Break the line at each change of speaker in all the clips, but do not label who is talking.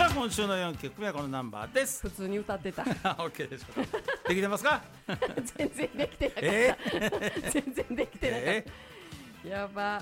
あ今週の4曲目はこのナンバーです。
普通に歌ってた
OK でしょうか。できてますか？
全然できてなかった、全然できてなかった、やば。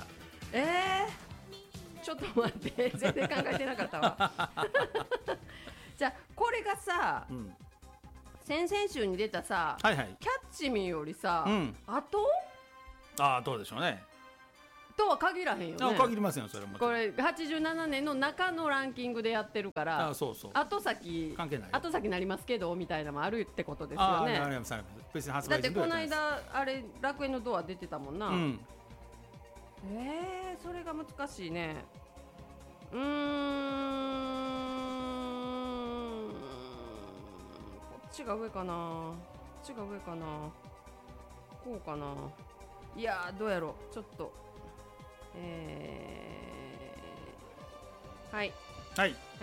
ちょっと待って、全然考えてなかったわじゃあこれがさ、先々週に出たさ、キャッチミーよりさ、後
どうでしょうね
とは限らへんよね。
限りませんよ、それも。
これ87年の中のランキングでやってるから、
そうそう、
後先
関係ない、
後先なりますけどみたいなのもあるってことですよね。
別に発売
だってこの間あれ楽園のドア出てたもんな、それが難しいね。こっちが上かな、こっちが上かな、こうかな。いやーどうやろう、ちょっとはい
はい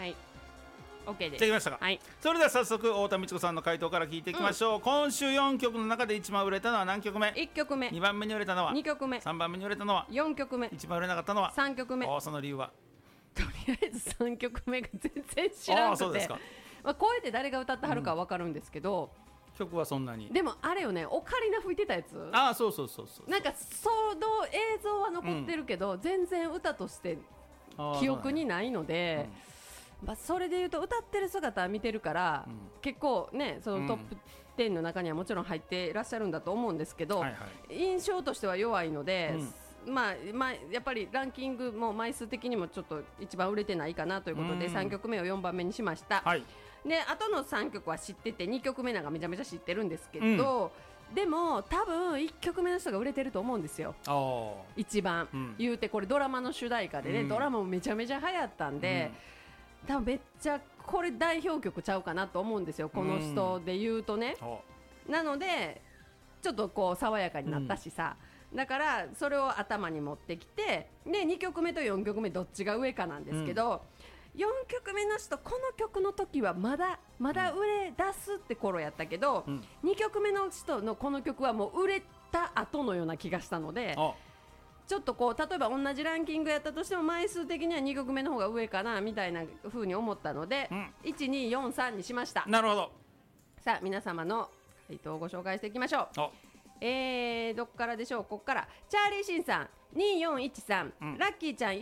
OK です。
できましたか？はい。それでは早速太田美智子さんの回答から聞いていきましょう。今週4曲の中で一番売れたのは何曲目
？1曲目。
2番目に売れたのは？2
曲目。
3番目に売れたのは？
4曲目。
一番売れなかったのは？
3曲目。
その理由は？
とりあえず3曲目が全然知らなくて。
そうですか。
声で誰が歌ってはるかは分かるんですけど、
曲はそんなに。
でもあれよね、オカリナ吹いてたやつ。
そうそうそうそう。
なんかその映像は残ってるけど、全然歌として記憶にないので、それでいうと歌ってる姿は見てるから、結構ね、そのトップ10の中にはもちろん入っていらっしゃるんだと思うんですけど、印象としては弱いので、やっぱりランキングも枚数的にもちょっと一番売れてないかなということで、3曲目を4番目にしました。であとの3曲は知ってて、2曲目なんかめちゃめちゃ知ってるんですけど、でも多分1曲目の人が売れてると思うんですよ、一番、言うてこれドラマの主題歌でね、ドラマもめちゃめちゃ流行ったんで、多分めっちゃこれ代表曲ちゃうかなと思うんですよ、この人で言うとね。なのでちょっとこう爽やかになったしさ、だからそれを頭に持ってきて、で2曲目と4曲目どっちが上かなんですけど、4曲目の人この曲の時はまだ売れ出すって頃やったけど、2曲目の人のこの曲はもう売れた後のような気がしたので、ちょっとこう例えば同じランキングやったとしても枚数的には2曲目の方が上かなみたいな風に思ったので、1、2、4、3にしました。
なるほど。
さあ皆様の回答をご紹介していきましょう。どっからでしょう。こっからチャーリーシンさん2413、ラッキーちゃん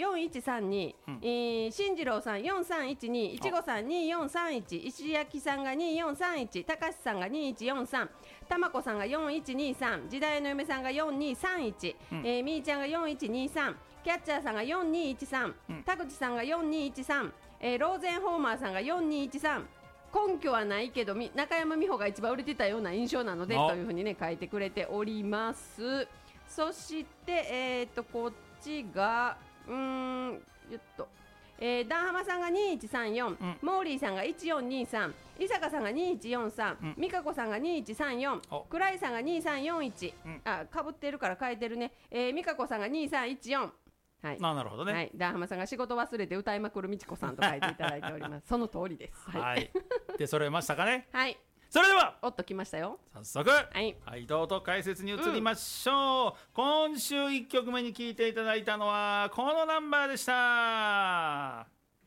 4132、進次郎さん4312、いちごさん2431、石焼さんが2431、たかしさんが2143、たまこさんが4123、時代の嫁さんが4231、みーちゃんが4123、キャッチャーさんが4213、田口さんが4213、ローゼンホーマーさんが4213。根拠はないけど中山美穂が一番売れてたような印象なのでというふうにね書いてくれております。そしてこっちがダンハマさんが2134、モーリーさんが1423、伊坂さんが2143、美香子さんが2134、倉井さんが2341、かぶってるから変えてるね。美香子さんが2314。
なるほどね。
ダンハマさんが仕事忘れて歌いまくるみちこさんと書いていただいております。その通りです。
で揃えましたかね。
そ
れでは
おっときましたよ。
早速回答と解説に移りましょう。今週1曲目に聴いていただいたのはこのナンバーでした。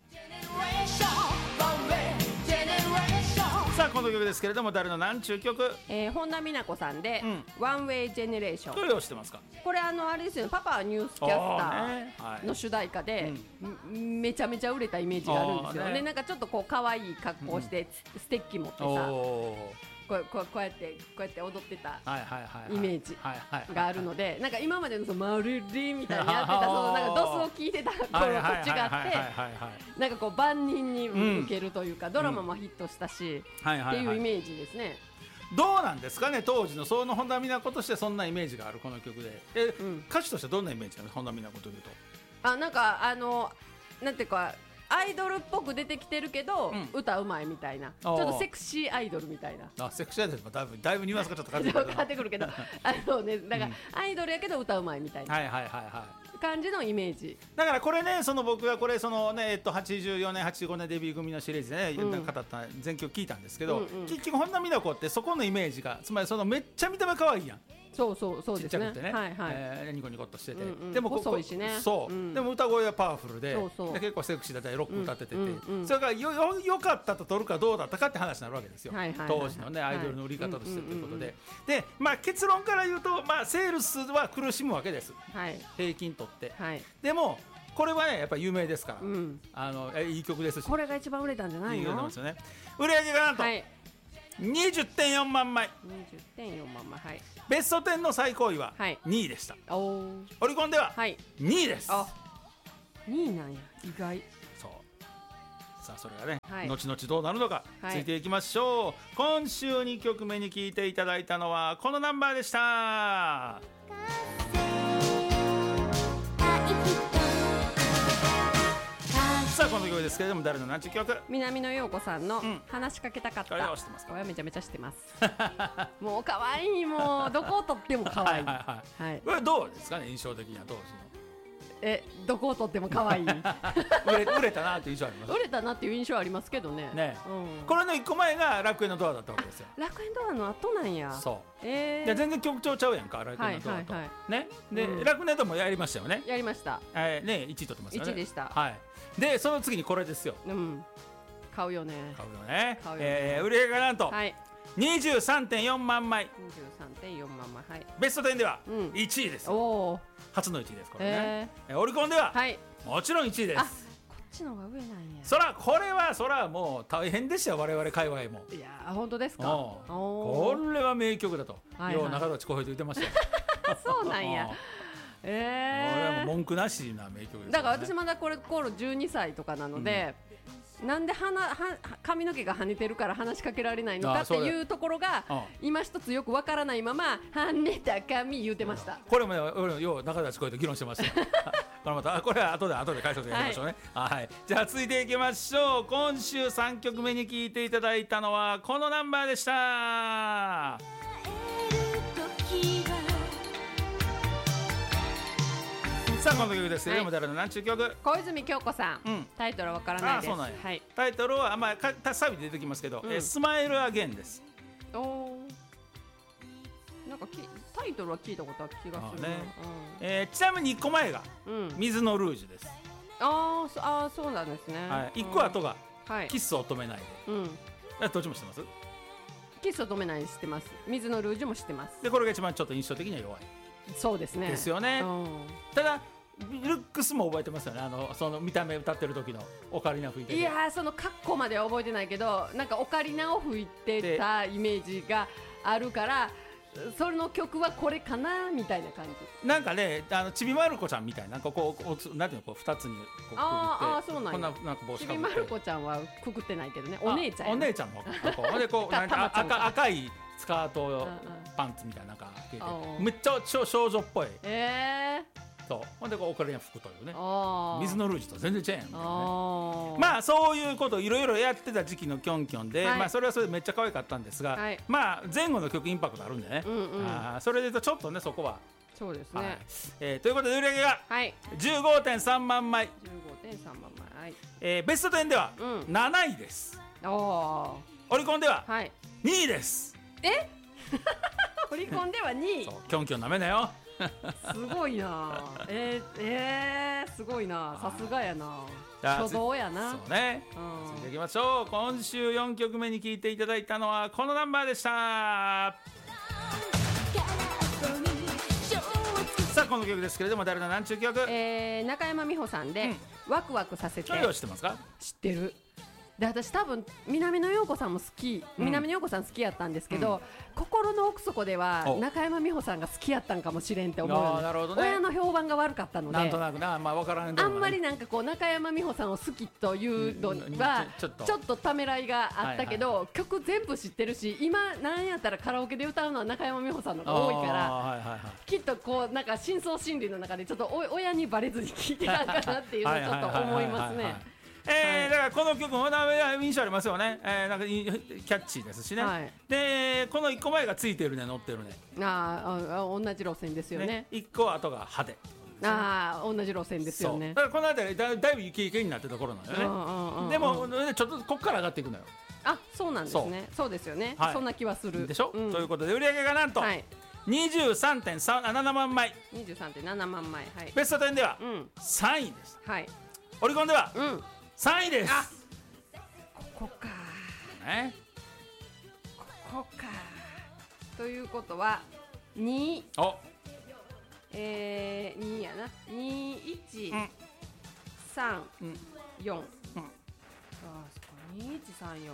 さあこの曲ですけれども誰の何ちゅう曲？
本田美奈子さんで、ワンウェイジェネレーション。
どれを知ってますか？
これあれですよね、パパはニュースキャスターの主題歌で、めちゃめちゃ売れたイメージがあるんですよね。なんかちょっとこう可愛い格好してステッキ持ってさ、こうやって踊ってたイメージがあるので、なんか今までのマルリみたいにやってたそのなんかドスを聞いてた頃と違ってなんかこう万人に受けるというか、ドラマもヒットしたしっていうイメージですね。
どうなんですかね、当時のその本田美奈子としてそんなイメージがあるこの曲で、歌手としてどんなイメージなの？本田美奈子というと
なんかなんていうかアイドルっぽく出てきてるけど、歌うまいみたいな、ちょっとセクシーアイドルみたいな。
セクシーアイドルもだいぶニュアンスがちょっと変
わってくるけどだからアイドルやけど歌うまいみたいな感じのイメージ
だからこれね、僕がこれ84年85年デビュー組のシリーズでね、語った全曲聞いたんですけど、結局本田美奈子ってそこのイメージが、つまりめっちゃ見た目可愛いやん。
そうですね。
ちっちゃくてね、
はいはい。
ニコニコっとしてて、
うんうん
でも
細いしね。
そう、でも歌声はパワフルで、
そう
で結構セクシーだったりロック歌ってて、
うん
それからよかったと取るかどうだったかって話になるわけですよ、
はいはいはい
当時のねアイドルの売り方としてということで、でまあ結論から言うと、まあセールスは苦しむわけです、
はい。
平均取って、
はい。
でもこれはねやっぱり有名ですから、
うん。
いい曲ですし、
これが一番売れたんじゃない
いい曲なん
の
ですよね。売り上げがなんと
はい。
20.4 万枚、
20.4万枚。はい。
ベスト10の最高位は
はい
2位でした、
おー。
オリコンでは
はい。
2位です、
あ、2位なんや。意外。
そうさあそれがね、
はい
後々どうなるのか、
はい
ついていきましょう。今週2曲目に聴いていただいたのはこのナンバーでした。さあこの曲ですけれども誰の何ちゅう曲？
南野陽子さんの
ん
話しかけたかった。
これは知ってますか？
これはめちゃめちゃ知ってます。もう可愛い、もうどこをとっても可愛い。
はいはい
はい。
これどうですかね、印象的にはどうですか？
どこをとっても可愛い。
売れたなという印象あります
売れたなっていう印象ありますけどね。
ね、
うん。
これの1個前が楽園のドアだったわけですよ。
楽園ドアの後なんや。
そういや
ー。
全然曲調ちゃうやんか、楽園のドアと、
はいはいはい
ねで、
うん
楽園のドアもやりましたよね。
やりました。
ね1位取ってますよね。
1位でした
はいでその次にこれですよ。
うん。買うよね。
買うよね。
買うよね
売り上げがなんと
はい。
23.4 万枚、
23.4万枚。はい。
ベスト10では
うん
1位です、
おお。
初の1位ですこれね、オリコンでは、
はい。
もちろん1位で
あ、
す。
こっちの方が上なんや。
これはもう大変でしたよ、我々界隈も。
いやー、本当ですか。
こ
おー。
れは名曲だと、
はいはい
よう中立浩平と言ってましたよ。
そうなんや。
これはもう文句なしな名曲ですよね。
だから私まだこれ頃12歳とかなので、なんで髪の毛が跳ねてるから話しかけられないのかっていうところが今一つよくわからないまま跳ねた髪言うてました。
これもね俺よう中立浩平と議論してましたよ。これは後で解説やりましょうね。はい、じゃあ続いていきましょう。今週3曲目に聴いていただいたのはこのナンバーでした。さあこの曲ですけれども、誰の何ちゅう曲？
小泉京子さん、タイトルはわからないです。
そうなんや、
はい、
タイトルはサビで出てきますけど、スマイルアゲンです。
おー、なんかタイトルは聞いたことある気がする
ね。ちなみに1個前が水のルージュです。
そうなんですね。
はい、1個後が
はい
キスを止めないで。どっちも知ってます？
キスを止めない知ってます。水のルージュも知ってます。
でこれが一番ちょっと印象的には弱い。
そうですね。
ですよね。ただルックスも覚えてますよね。その見た目歌ってる時のオカリナ吹いてる。
いやー、そのカッコまでは覚えてないけど、なんかオカリナを吹いてたイメージがあるから、その曲はこれかなみたいな感じ。
なんかね、ちびまる子ちゃんみたいな、こうなんていうの、2つにこうくくって、
そうなんや。
こんななんか帽子かぶって。
ちびまる子ちゃんはくくってないけどね、お姉ちゃん。
お姉ちゃんのこうでこうなんか赤いスカートパンツみたいななんか着てて、めっちゃ少女っぽい。そうほんでこうオカリナ吹くというね。水のルージュと全然違うやんみたいなね。まあそういうことをいろいろやってた時期のキョンキョンで、まあそれはそれでめっちゃ可愛かったんですが、まあ前後の曲インパクトあるんでね。それで言うとちょっとねそこは。
そうですね。
ということで売り上げが 15.3 万枚。
15.3万枚。
ベスト10では7位です。
オ
リコンでは2位です。
オリコンでは2位。
キョンキョンなめなよ。
すごいな。すごいな。さすがやな。初動やな。
そうね。続いていきましょう。今週4曲目に聴いていただいたのはこのナンバーでした。さあこの曲ですけれども誰の何ちゅう曲？
中山美穂さんでワクワクさせて。
知ってますか？
知ってる。で私多分南野陽子さんも好き、南野陽子さん好きやったんですけど、心の奥底では中山美穂さんが好きやったんかもしれんって思うよね。親の評判が悪かったので
なんとなくな、まあ分からん。
あんまりなんかこう中山美穂さんを好きというのはちょっとためらいがあったけど、曲全部知ってるし、今なんやったらカラオケで歌うのは中山美穂さんのが多いから、きっとこうなんか深層心理の中でちょっと親にバレずに聴いてたんかなっていうのをちょっと思いますね。
だからこの曲も印象ありますよね。なんかキャッチーですしね。でこの1個前がついてるね、乗ってるね。
同じ路線ですよね。
1個後が派手。
同じ路線ですよね。
だからこの辺りだいぶイケイケになってるところなのよね。でもちょっとこっから上がっていくのよ。
そうなんですね。そうですよね。そんな気はする
でしょ。ということで売り上げがなんと 23.7 万枚、
23.7 万枚、はい、
ベスト10では3位です、
はい、
オリコンでは3位です。
ここか、
ね、
ここか。ということは2、2やな、2134、
うん、
あそこ2134、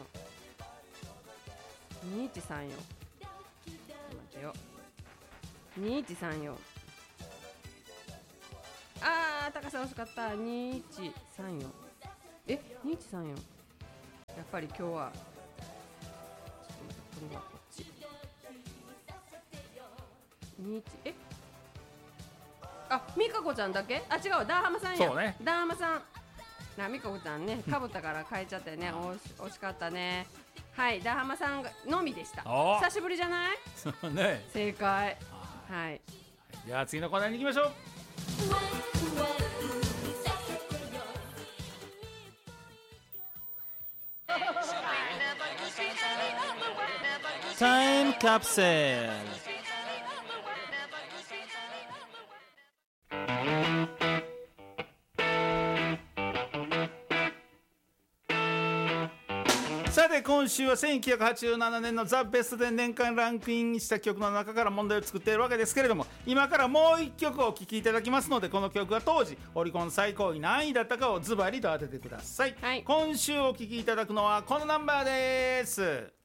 待ってよ、2134、高さ惜しかった。2134、2134、やっぱり今日はちょっと待って、これはこっち21、美香子ちゃんだけ、違う、ダーハマさんや。
そうね、
ダーハマさん、美香子ちゃんね、かぶったから変えちゃったよね。惜しかったね。はい、ダーハマさんのみでした。久しぶりじゃない？
そうね、
正解。はい、
じゃあ次のコーナーに行きましょう。タイムカプセル。さて今週は1987年のザ・ベストで年間ランクインした曲の中から問題を作っているわけですけれども、今からもう1曲お聴きいただきますので、この曲が当時オリコン最高位何位だったかをズバリと当ててください、はい、今週お聴きいただくのはこのナンバーです。